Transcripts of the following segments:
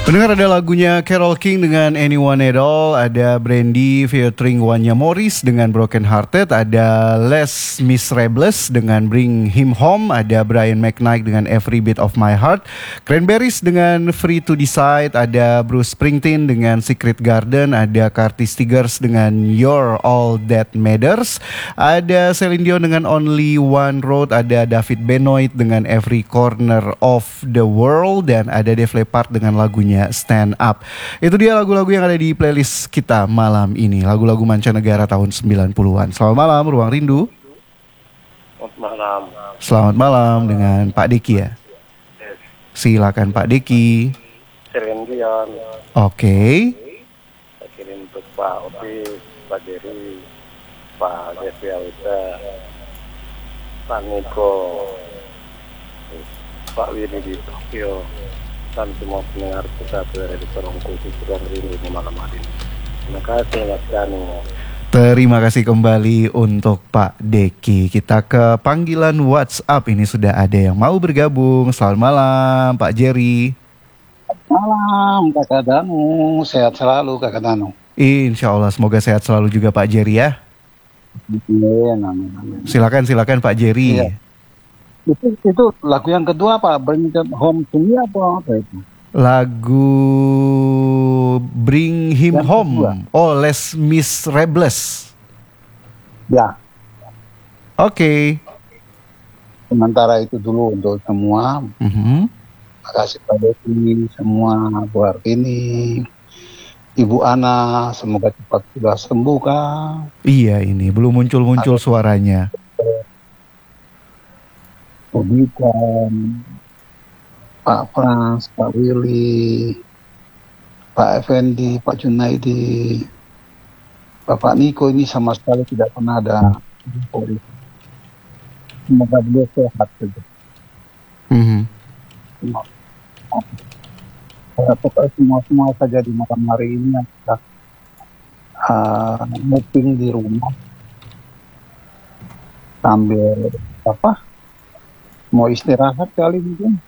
Pendengar, ada lagunya Carole King dengan Anyone at All, ada Brandy featuring Wanya Morris dengan Broken Hearted, ada Les Miserables dengan Bring Him Home, ada Brian McKnight dengan Every Beat of My Heart, Cranberries dengan Free to Decide, ada Bruce Springsteen dengan Secret Garden, ada Curtis Tigers dengan You're All That Matters, ada Celine Dion dengan Only One Road, ada David Benoit dengan Every Corner of the World, dan ada Def Leppard dengan lagunya Stand Up. Itu dia lagu-lagu yang ada di playlist kita malam ini, lagu-lagu mancanegara tahun 90-an. Selamat malam Ruang Rindu. Selamat malam. Selamat malam dengan Pak Deki ya. Yes. Silakan Pak Deki. Celine Dion. Oke. Saya kirim untuk Pak Opi, Pak Jerry, Pak Jeffrey Awita, Pak Niko, Pak Willy di Tokyo, dan semua pendengar kita dari Ruang Rindu malam hari ini. Terima kasih Mas Dani. Terima kasih kembali untuk Pak Deki. Kita ke panggilan WhatsApp. Ini sudah ada yang mau bergabung. Selamat malam Pak Jerry. Malam Kakak Danu, sehat selalu Kakak Danu. Insya Allah semoga sehat selalu juga Pak Jerry ya. Amin. Silakan Pak Jerry. Iya. Itu lagu yang kedua Pak, Bring Him Home to Me apa itu? Lagu Bring Him Yang Home. kedua. Oh, Les Miserables. Ya, Oke. sementara itu dulu untuk semua. Terima kasih Pak Desi, semua buat ini. Ibu Ana, semoga cepat sudah sembuh Kak. Iya, ini belum muncul suaranya. Bukan Pak Frans, Pak Willy, Pak Effendi, Pak Junaidi, Bapak Niko ini sama sekali tidak pernah ada polisi. Semoga beliau sehat saja. Pokoknya semua saja di malam hari ini yang sudah meeting di rumah sambil mau istirahat kali mungkin.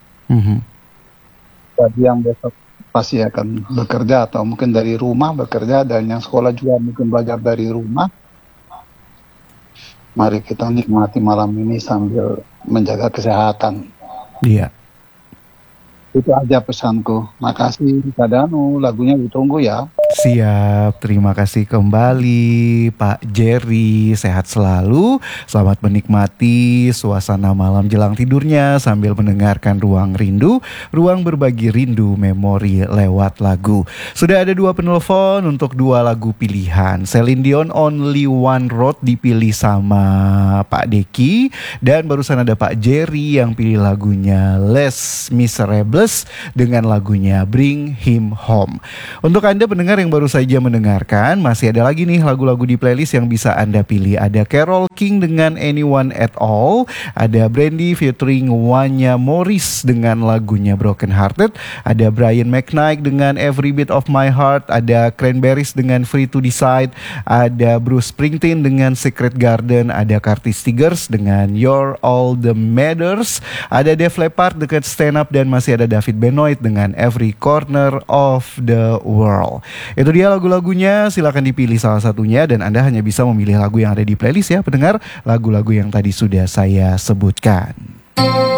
Jadi yang besok pasti akan bekerja atau mungkin dari rumah bekerja, dan yang sekolah juga mungkin belajar dari rumah. Mari kita nikmati malam ini sambil menjaga kesehatan. Iya. Itu aja pesanku. Makasih Kak Danu, lagunya ditunggu ya. Siap, terima kasih kembali Pak Jerry. Sehat selalu. Selamat menikmati suasana malam jelang tidurnya sambil mendengarkan Ruang Rindu, ruang berbagi rindu memori lewat lagu. Sudah ada 2 penelpon untuk 2 lagu pilihan. Celine Dion Only One Road dipilih sama Pak Deki, dan barusan ada Pak Jerry yang pilih lagunya Les Miserables dengan lagunya Bring Him Home. Untuk Anda pendengar yang baru saja mendengarkan, masih ada lagi nih lagu-lagu di playlist yang bisa Anda pilih. Ada Carole King dengan Anyone at All, ada Brandy featuring Wanya Morris dengan lagunya Broken Hearted, ada Brian McKnight dengan Every Beat of My Heart, ada Cranberries dengan Free to Decide, ada Bruce Springsteen dengan Secret Garden, ada Curtis Tigers dengan You're All That Matters, ada Def Leppard dengan Stand Up, dan masih ada David Benoit dengan Every Corner of the World. Itu dia lagu-lagunya, silakan dipilih salah satunya, dan Anda hanya bisa memilih lagu yang ada di playlist ya pendengar, lagu-lagu yang tadi sudah saya sebutkan.